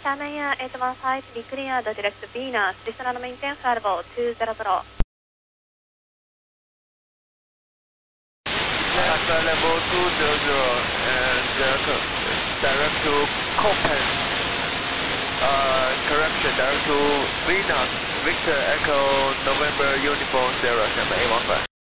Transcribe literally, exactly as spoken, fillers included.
Tanaya eight one five, be cleared direct to Venus, descend and maintain flight level two zero zero. Flight level two zero zero and uh, direct to Copen. Uh, correction, direct to Venus, Victor Echo November Uniform Sierra seven eight one five.